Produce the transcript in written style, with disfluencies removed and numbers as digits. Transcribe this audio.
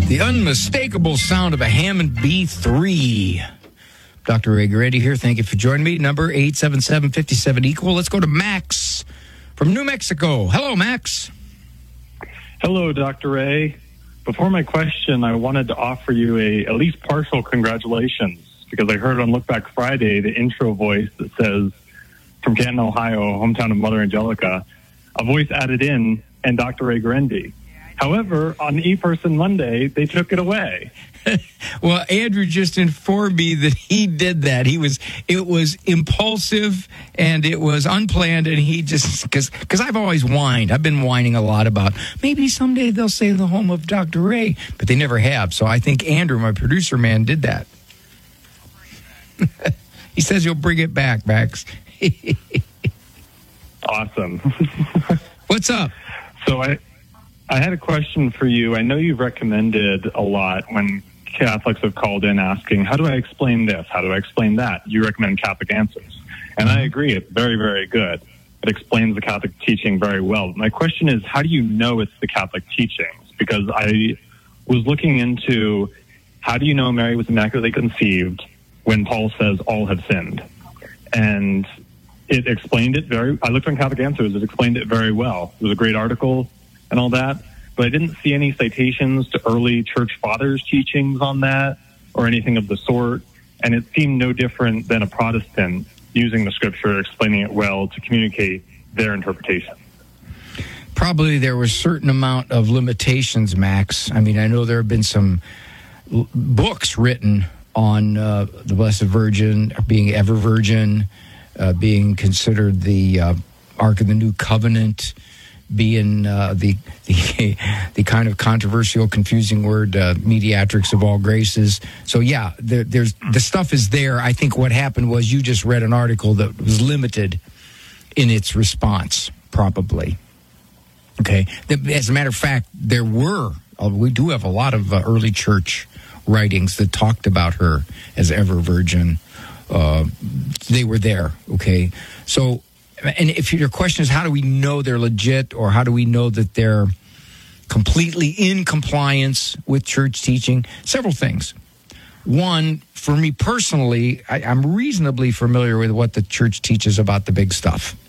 The unmistakable sound of a Hammond B3. Dr. Ray Guarendi here. Thank you for joining me. Number 877-57-EQUAL. Let's go to Max from New Mexico. Hello, Max. Hello, Dr. Ray. Before my question, I wanted to offer you a at least partial congratulations because I heard on Look Back Friday the intro voice that says, from Canton, Ohio, hometown of Mother Angelica, a voice added in, and Dr. Ray Guarendi. However, on E-Person Monday, they took it away. Well, Andrew just informed me that he did that. It was impulsive and it was unplanned, and he just, because I've always whined. I've been whining a lot about maybe someday they'll say the home of Dr. Ray, but they never have. So I think Andrew, my producer man, did that. He says he'll bring it back, Max. Awesome. What's up? So I had a question for you. I know you've recommended a lot when Catholics have called in asking, how do I explain this? How do I explain that? You recommend Catholic Answers. And I agree. It's very, very good. It explains the Catholic teaching very well. My question is, how do you know it's the Catholic teachings? Because I was looking into how do you know Mary was immaculately conceived when Paul says all have sinned? And it explained it I looked on Catholic Answers. It explained it very well. It was a great article and all that, but I didn't see any citations to early church fathers' teachings on that or anything of the sort, and it seemed no different than a Protestant using the scripture, explaining it well to communicate their interpretation. Probably there was a certain amount of limitations, Max. I mean, I know there have been some books written on the Blessed Virgin being ever virgin, being considered the Ark of the New Covenant, being the kind of controversial, confusing word, mediatrix of all graces. So yeah, there's the stuff is there. I think what happened was you just read an article that was limited in its response, probably. Okay. As a matter of fact, we do have a lot of early church writings that talked about her as ever virgin. They were there. Okay. So, and if your question is how do we know they're legit, or how do we know that they're completely in compliance with church teaching? Several things. One, for me personally, I'm reasonably familiar with what the church teaches about the big stuff.